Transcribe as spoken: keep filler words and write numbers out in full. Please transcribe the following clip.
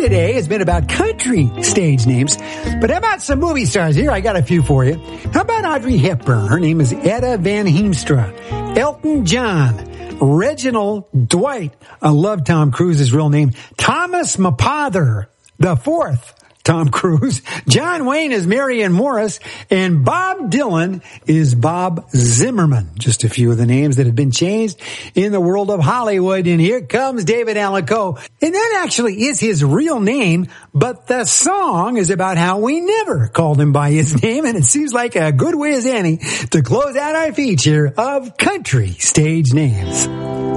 today has been about country stage names. But how about some movie stars? Here, I got a few for you. How about Audrey Hepburn? Her name is Etta Van Heemstra. Elton John. Reginald Dwight. I love Tom Cruise's real name. Thomas Mapother the fourth. Tom Cruise. John Wayne is Marion Morris, and Bob Dylan is Bob Zimmerman. Just a few of the names that have been changed in the world of Hollywood. And here comes David Allan Coe. And that actually is his real name, but the song is about how we never called him by his name, and it seems like a good way as any to close out our feature of country stage names.